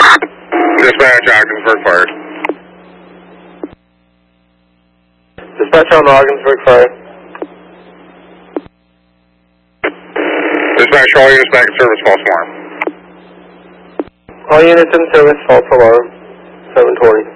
Dispatch, Ogdensburg Fire. Dispatch on Ogdensburg Fire. Dispatch, all units back in service, false alarm. All units in service, false alarm. 720.